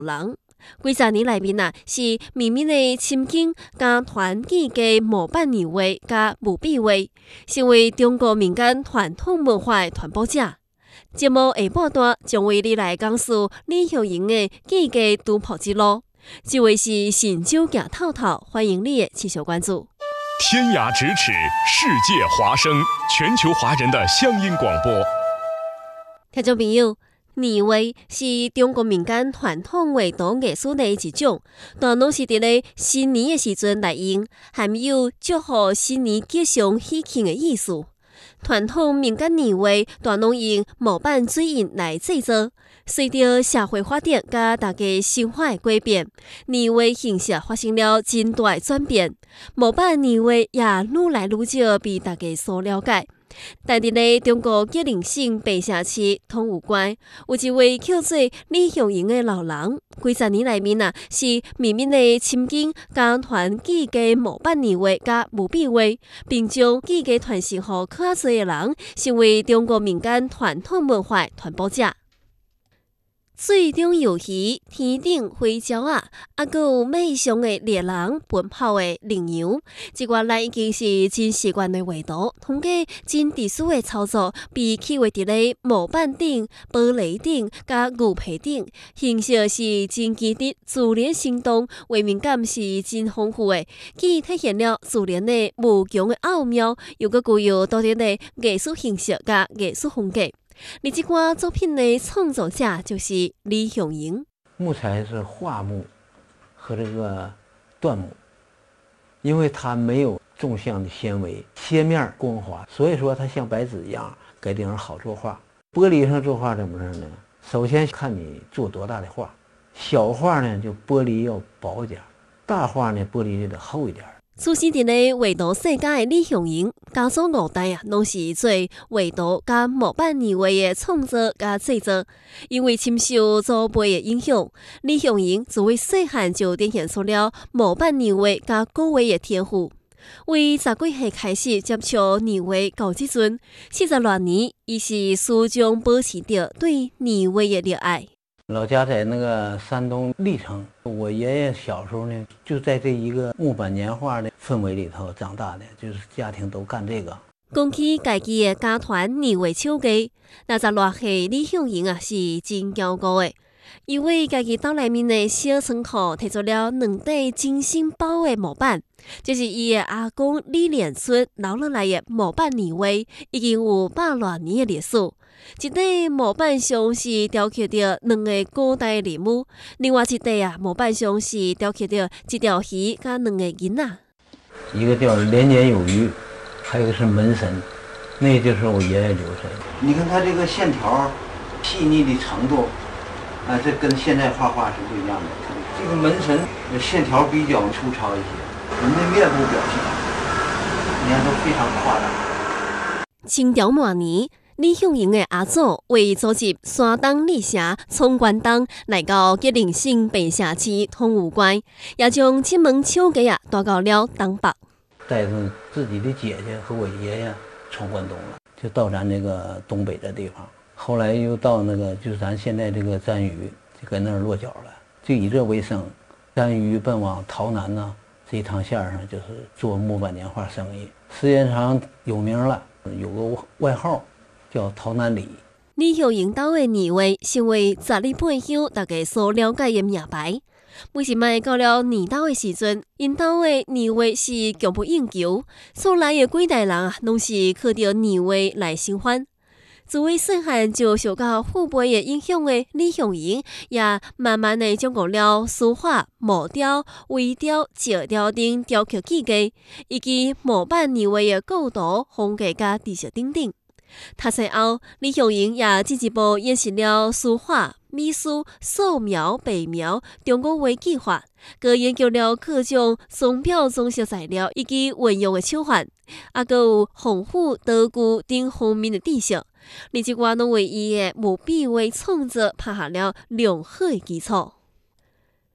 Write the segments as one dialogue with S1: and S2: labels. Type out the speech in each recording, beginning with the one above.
S1: 人。几十年来面是绵绵的亲近加团结的模板年画加木笔画，成为中国民间传统文化的传播者。节目下半段将为你来讲述李香凝的记家突破之路。这位是神州行透透，欢迎你的持续关注。
S2: 天涯咫尺，世界华声，全球华人的乡音广播。
S1: 听众朋友，年画是中国民间传统画图艺术的一种，大拢是伫咧新年的时阵来用，含有祝福新年吉祥喜庆的意思。传统民间年画大拢用模板水印来制作，随着社会发展甲大家生活的改变，年画形式发生了真大的转变，模板年画也愈来愈少被大家所了解。但伫咧中国吉林省白城市通武关，有一位叫做李香凝的老人，几十年来面是绵绵的亲近加团记家模板年画加木笔画，并将记家传承予较侪的人，成为中国民间传统文化传播者。水中游鱼，天顶飞鸟啊，还佫有美上的猎人奔跑的羚羊，这原来已经是真习惯的画图，通过真特殊的操作，被刻画伫咧模板顶、玻璃顶、甲牛皮顶，形式是真奇特，自然生动，画面感是真丰富的，既体现了自然的无穷的奥妙，又佫具有独特的艺术形式甲艺术风格。而这款作品的创作者就是李香凝。
S3: 木材是桦木和这个椴木，因为它没有纵向的纤维，切面光滑，所以说它像白纸一样，给令人好作画。玻璃上作画怎么着呢？首先看你做多大的画，小画呢就玻璃要薄一点，大画呢玻璃就得厚一点。
S1: 出生伫咧画图世界的李香凝，家族5代拢是做画图甲模板年画的创作甲制作。因为深受祖辈的影响，李香凝自为细汉就展现出了模板年画甲古画的天赋。为10几岁开始接触年画到即阵，40多年，伊是始终保持着对年画的热爱。
S3: 老家在那个山东历城，我爷爷小时候呢，就在这一个木板年画的氛围里头长大的，就是家庭都干这个。
S1: 讲起家己的家团年画手艺，20多岁李香凝是真骄傲的，因为家己兜内面的小仓库摕出了2块精心包的模板，这是伊的阿公李连春留落来的模板年画，已经有100多年的历史。一块模板上是雕刻着2个古代人物，另外一块模板上是雕刻着一条鱼甲2个囡仔。
S3: 一个叫连年有余，还有一个是门神，那就是我爷爷留下的。你看他这个线条细腻的程度，这跟现在画画是不一样的。这个门神线条比较粗糙一些，人的面部表现，你看都非常夸张。
S1: 清朝末年，李香凝的阿祖为组织山东历社从关东来到吉林省白城市通武关，也将这门手艺带到了东北。
S3: 带着自己的姐姐和我爷爷闯关东了，就到咱这个东北的地方。后来又到那个就是咱现在这个簪鱼，就搁那儿落脚了，就以这为生。簪鱼奔往洮南呢这一趟线上，就是做木板年画生意，时间长有名了，有个外号叫洮南李。
S1: 李香凝家的年画成为十里八乡大家所了解的名牌。为什么到了年头的时阵，因家的年画是供不应求，厝内的几代人拢是靠着年画来生活。自为细汉就受到父辈的影响的李香凝，也慢慢的掌握了书画、木雕、微雕、石雕等雕刻技艺，以及模板年画的构图、风格甲知识等等。读册后，李香凝也进一步演习了书画、美术、素描、白描、中国画技法，佮研究了各种钟表装饰材料以及运用的手法，还佮有红斧、刀具等方面的知识。而这我拢为伊的木笔画创作打下了良好的基础。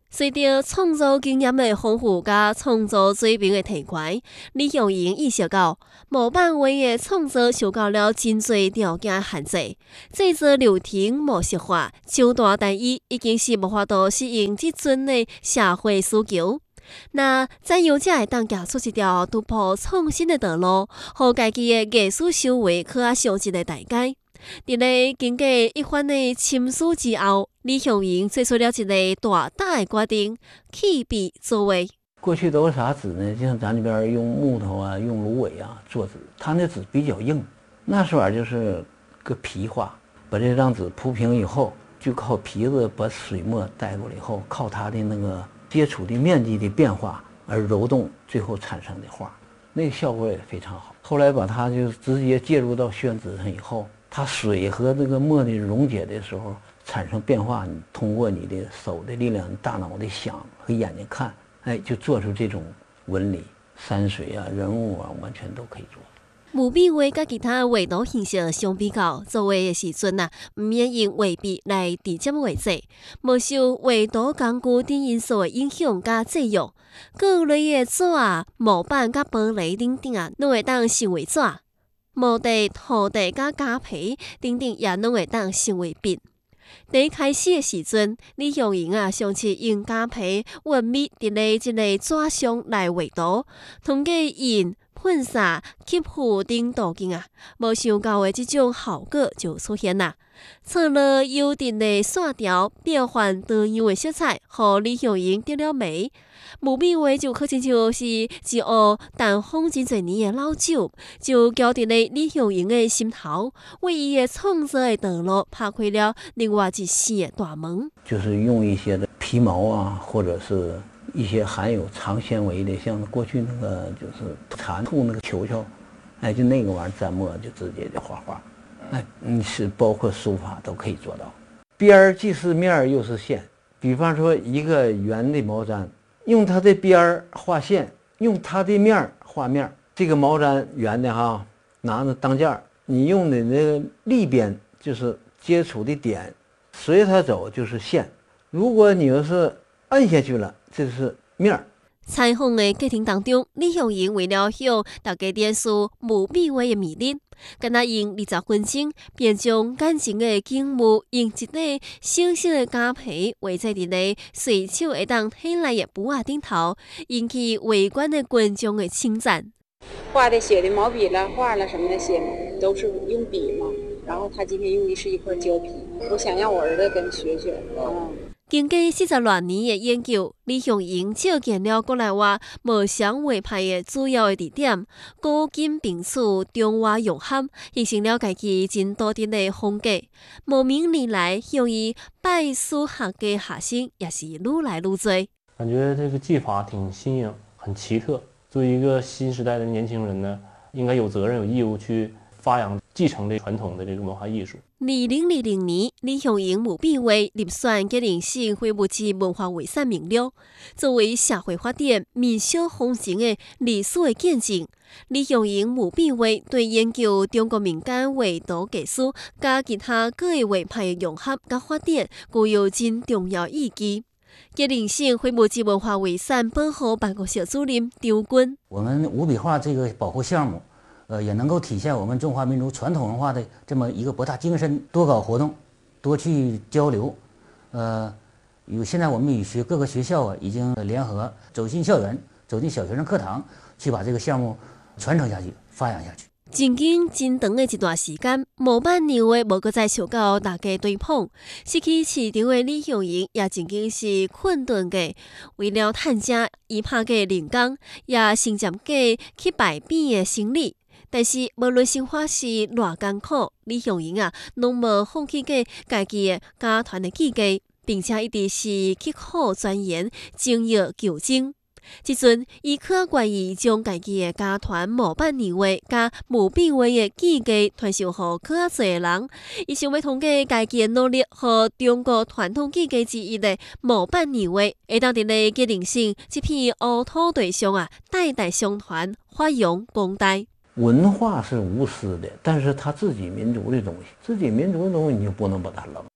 S1: 随着创作经验的丰富加创作水平的提高，李雄英意识到模板画的创作受到了真侪条件限制，制作流程模式化、手段单一，已经是无法度适应即阵的社会需求。那怎样才会当行出一条突破创新的道路，互家己的艺术修为可啊上一个台阶？伫咧经过一番的深思之后，李雄英做出了一个大胆的决定，起笔作画。
S3: 过去都是啥纸呢？就像咱这边用木头啊、用芦苇啊做纸，它那纸比较硬，那时候就是个皮画，把这张纸铺平以后，就靠皮子把水墨带过来以后，靠它的那个接触的面积的变化而揉动，最后产生的画，那个效果也非常好。后来把它就直接介入到宣纸上以后，它水和这个墨的溶解的时候产生变化，你通过你的手的力量、大脑的想和眼睛看，哎，就做出这种纹理、山水啊、人物啊，完全都可以做。
S1: 木笔画甲其他画图形式相比较，作画的时阵唔免用画笔来直接画制，无受画图工具等因素的影响甲制约。各类的纸、模板甲玻璃等等拢会当成为纸。毛地、土地甲假皮等等也拢会当成为笔。第一开始的时阵，李雄英上次用假皮纹密伫咧即个纸上来画图，通过印、喷洒、吸附等途径无想到的即种效果就出现啦。错落优定的线条，变换多样的色彩，互李雄英得了美。木笔画就可亲像是一壶淡风真侪年的老酒，就交伫咧李雄英的心头，为伊的创作的道路打开了另外一扇的大门。
S3: 就是用一些的皮毛啊，或者是一些含有长纤维的，像过去那个就是蚕兔那个球球，哎，就那个玩意儿蘸墨就直接就画画，哎，是包括书法都可以做到。边儿既是面儿又是线，比方说一个圆的毛毡，用它的边儿画线，用它的面儿画面儿。这个毛毡圆的哈，拿着当件儿，你用的那个立边就是接触的点，随它走就是线。如果你要是按下去了，这是面儿。
S1: 采访的过程当中，李雄英为了向大家展示木笔画的魅力，敢若用20分钟，便将眼前的景物用一块小小的假皮画在伫咧随手会当摕来的布顶头，引起围观的观众的称赞。
S4: 画的写的毛笔了、画了什么那些都是用笔嘛，然后他今天用的是一块胶皮，我想让我儿子跟学学。
S1: 经过40多年的研究，李雄英借鉴了国内外墨香画派的主要的特点，古今并取，中外融合，形成了家己真独特的风格。慕名而来，向伊拜师学艺学生也是愈来愈多。
S5: 感觉这个技法挺新颖，很奇特。作为一个新时代的年轻人呢，应该有责任、有义务去发扬、继承这传统的这个文化艺术。
S1: 2020年，李雄英木笔画入选吉林省非物质文化遗产名录。作为社会发展、民俗风情的历史的见证，李雄英木笔画对研究中国民间画图技术甲其他各个画派的融合甲发展，具有真重要意义。吉林省非物质文化遗产保护办公室主任张军：
S6: 我们无笔画这个保护项目。也能够体现我们中华民族传统文化的这么一个博大精深，多搞活动，多去交流。现在我们与各个学校已经联合走进校园，走进小学生课堂，去把这个项目传承下去，发扬下去。
S1: 真经真长的一段时间，模板牛的无搁再受到大家追捧，失去市场的李雄英也曾经是困顿的。为了趁食，伊拍过零工，也承接过去摆饼的生理。但是，无论生活是偌艰苦，李雄英拢无放弃过家己的家团的记忆，并且一直是刻苦钻研、精益求精。即阵，伊可愿意将家己的家团模板年画甲木笔画的记忆传授予可侪的人，伊想要通过家己的努力和中国传统记忆之一的模板年画，会当伫咧吉林省这片乌土地上代代相传，发扬光大。
S3: 文化是无私的，但是他自己民族的东西，自己民族的东西你就不能把它扔。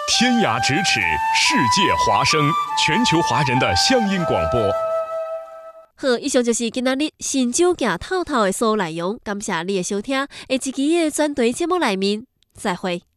S2: 天涯咫尺，世界华声，全球华人的乡音广播。
S1: 好，以上就是今仔日新酒行透透的所有内容，感谢你的收听，下一期的专题节目内面再会。